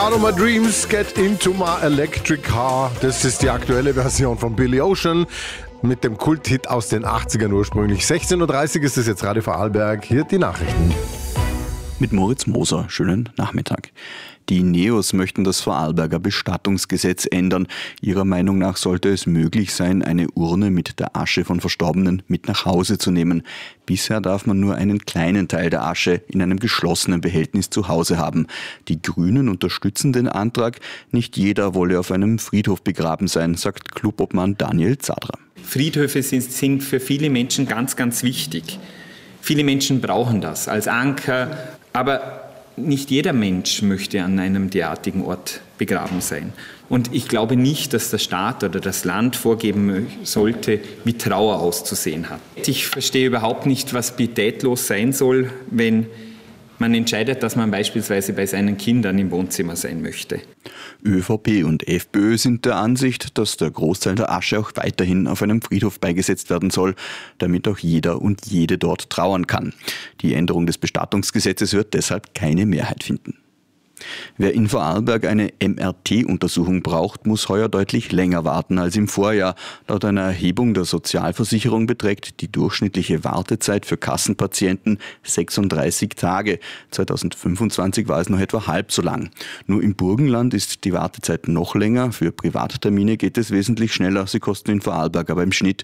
Out of my dreams, get into my electric car. Das ist die aktuelle Version von Billy Ocean mit dem Kulthit aus den 80ern ursprünglich. 16.30 Uhr ist es jetzt Radio Vorarlberg. Hier die Nachrichten. Mit Moritz Moser. Schönen Nachmittag. Die Neos möchten das Vorarlberger Bestattungsgesetz ändern. Ihrer Meinung nach sollte es möglich sein, eine Urne mit der Asche von Verstorbenen mit nach Hause zu nehmen. Bisher darf man nur einen kleinen Teil der Asche in einem geschlossenen Behältnis zu Hause haben. Die Grünen unterstützen den Antrag. Nicht jeder wolle auf einem Friedhof begraben sein, sagt Clubobmann Daniel Zadra. Friedhöfe sind für viele Menschen ganz, ganz wichtig. Viele Menschen brauchen das als Anker, aber nicht jeder Mensch möchte an einem derartigen Ort begraben sein. Und ich glaube nicht, dass der Staat oder das Land vorgeben sollte, wie Trauer auszusehen hat. Ich verstehe überhaupt nicht, was pietätlos sein soll, wenn man entscheidet, dass man beispielsweise bei seinen Kindern im Wohnzimmer sein möchte. ÖVP und FPÖ sind der Ansicht, dass der Großteil der Asche auch weiterhin auf einem Friedhof beigesetzt werden soll, damit auch jeder und jede dort trauern kann. Die Änderung des Bestattungsgesetzes wird deshalb keine Mehrheit finden. Wer in Vorarlberg eine MRT-Untersuchung braucht, muss heuer deutlich länger warten als im Vorjahr. Laut einer Erhebung der Sozialversicherung beträgt die durchschnittliche Wartezeit für Kassenpatienten 36 Tage. 2025 war es noch etwa halb so lang. Nur im Burgenland ist die Wartezeit noch länger. Für Privattermine geht es wesentlich schneller. Sie kosten in Vorarlberg aber im Schnitt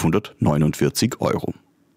549 €.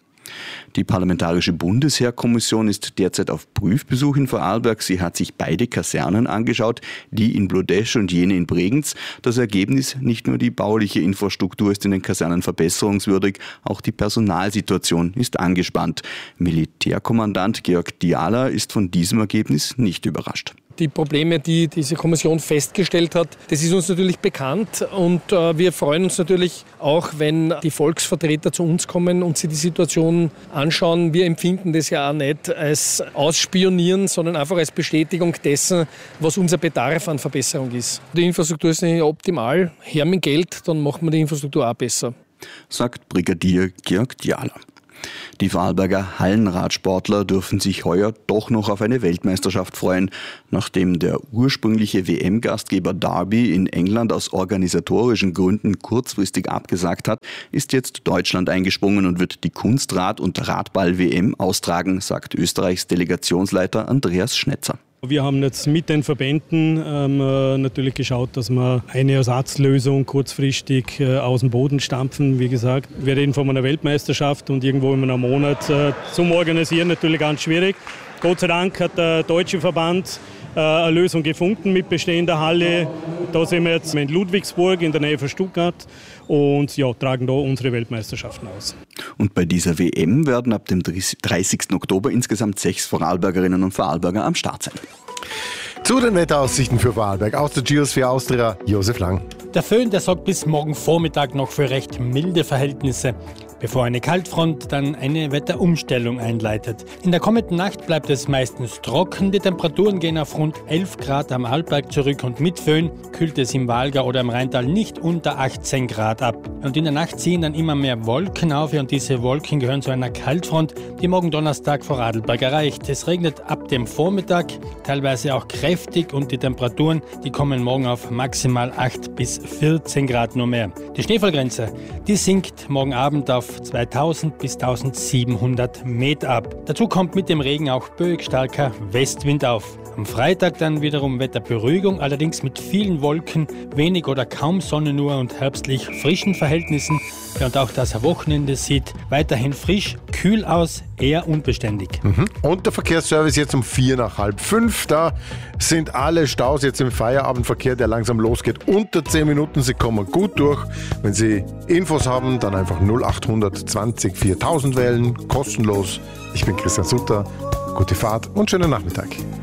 Die Parlamentarische Bundesheerkommission ist derzeit auf Prüfbesuch in Vorarlberg. Sie hat sich beide Kasernen angeschaut, die in Blodesch und jene in Bregenz. Das Ergebnis: nicht nur die bauliche Infrastruktur ist in den Kasernen verbesserungswürdig, auch die Personalsituation ist angespannt. Militärkommandant Georg Diala ist von diesem Ergebnis nicht überrascht. Die Probleme, die diese Kommission festgestellt hat, das ist uns natürlich bekannt und wir freuen uns natürlich auch, wenn die Volksvertreter zu uns kommen und sich die Situation anschauen. Wir empfinden das ja auch nicht als Ausspionieren, sondern einfach als Bestätigung dessen, was unser Bedarf an Verbesserung ist. Die Infrastruktur ist nicht optimal. Her mit Geld, dann machen wir die Infrastruktur auch besser, sagt Brigadier Georg Diala. Die Vorarlberger Hallenradsportler dürfen sich heuer doch noch auf eine Weltmeisterschaft freuen. Nachdem der ursprüngliche WM-Gastgeber Derby in England aus organisatorischen Gründen kurzfristig abgesagt hat, ist jetzt Deutschland eingesprungen und wird die Kunstrad- und Radball-WM austragen, sagt Österreichs Delegationsleiter Andreas Schnetzer. Wir haben jetzt mit den Verbänden natürlich geschaut, dass wir eine Ersatzlösung kurzfristig aus dem Boden stampfen. Wie gesagt, wir reden von einer Weltmeisterschaft und irgendwo in einem Monat zum Organisieren natürlich ganz schwierig. Gott sei Dank hat der deutsche Verband eine Lösung gefunden mit bestehender Halle. Da sind wir jetzt in Ludwigsburg in der Nähe von Stuttgart und ja, tragen da unsere Weltmeisterschaften aus. Und bei dieser WM werden ab dem 30. Oktober insgesamt 6 Vorarlbergerinnen und Vorarlberger am Start sein. Zu den Wetteraussichten für Vorarlberg aus der Geosphere Austria, Josef Lang. Der Föhn, der sorgt bis morgen Vormittag noch für recht milde Verhältnisse, bevor eine Kaltfront dann eine Wetterumstellung einleitet. In der kommenden Nacht bleibt es meistens trocken. Die Temperaturen gehen auf rund 11 Grad am Arlberg zurück und mit Föhn kühlt es im Walger oder im Rheintal nicht unter 18 Grad ab. Und in der Nacht ziehen dann immer mehr Wolken auf und diese Wolken gehören zu einer Kaltfront, die morgen Donnerstag Vorarlberg erreicht. Es regnet ab dem Vormittag, teilweise auch kräftig und die Temperaturen, die kommen morgen auf maximal 8 bis 14 Grad nur mehr. Die Schneefallgrenze, die sinkt morgen Abend auf 2000 bis 1700 Meter ab. Dazu kommt mit dem Regen auch böig starker Westwind auf. Am Freitag dann wiederum Wetterberuhigung, allerdings mit vielen Wolken, wenig oder kaum Sonne nur und herbstlich frischen Verhältnissen. Ja, und auch das Wochenende sieht weiterhin frisch, kühl aus, eher unbeständig. Und der Verkehrsservice jetzt um 4 nach halb 5. Da sind alle Staus jetzt im Feierabendverkehr, der langsam losgeht, unter 10 Minuten. Sie kommen gut durch. Wenn Sie Infos haben, dann einfach 0800 20 4000 wählen, kostenlos. Ich bin Christian Sutter. Gute Fahrt und schönen Nachmittag.